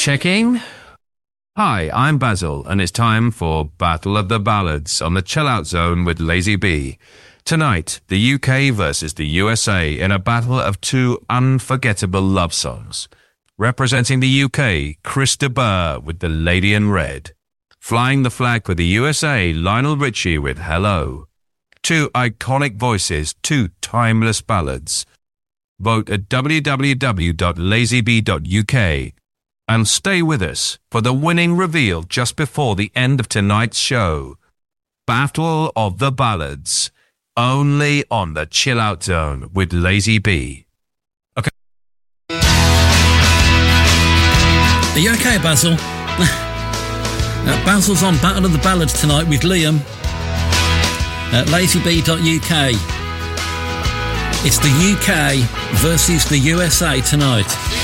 Checking. Hi, I'm Basil, and it's time for Battle of the Ballads on the Chill Out Zone with Lazy B. Tonight, the UK versus the USA in a battle of two unforgettable love songs. Representing the UK, Chris de Burgh with The Lady in Red. Flying the flag for the USA, Lionel Richie with Hello. Two iconic voices, two timeless ballads. Vote at www.lazyb.uk and stay with us for the winning reveal just before the end of tonight's show. Battle of the Ballads, only on the Chill Out Zone with Lazy B. Okay. Are you okay, Basil? Basil's on Battle of the Ballads tonight with Liam at lazyb.uk. It's the UK versus the USA tonight.